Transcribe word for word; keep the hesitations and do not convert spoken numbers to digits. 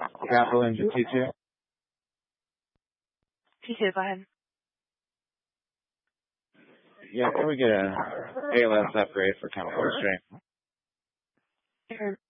Capital engine T two. T two, go ahead. Yeah, can we get a A L S upgrade for chemical strength? Sure.